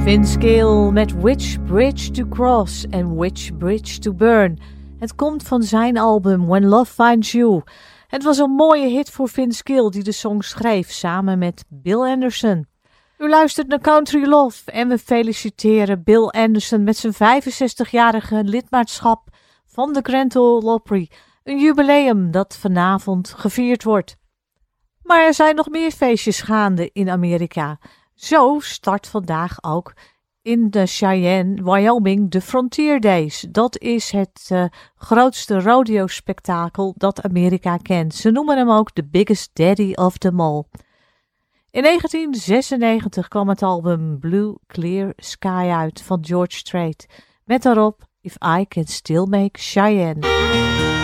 Vince Gill met Which Bridge to Cross en Which Bridge to Burn. Het komt van zijn album When Love Finds You. Het was een mooie hit voor Vince Gill die de song schreef samen met Bill Anderson. U luistert naar Country Love en we feliciteren Bill Anderson met zijn 65-jarige lidmaatschap van de Grand Ole Opry. Een jubileum dat vanavond gevierd wordt. Maar er zijn nog meer feestjes gaande in Amerika. Zo start vandaag ook in de Cheyenne, Wyoming, de Frontier Days. Dat is het grootste rodeo-spektakel dat Amerika kent. Ze noemen hem ook de biggest daddy of them all. In 1996 kwam het album Blue Clear Sky uit van George Strait. Met daarop If I Can Still Make Cheyenne.